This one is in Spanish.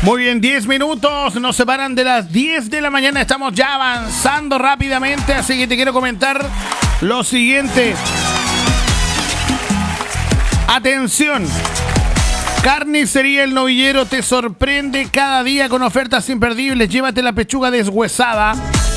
Muy bien, 10 minutos nos separan de las 10 de la mañana. Estamos ya avanzando rápidamente, así que te quiero comentar lo siguiente. Atención. Carnicería El Novillero te sorprende cada día con ofertas imperdibles. Llévate la pechuga deshuesada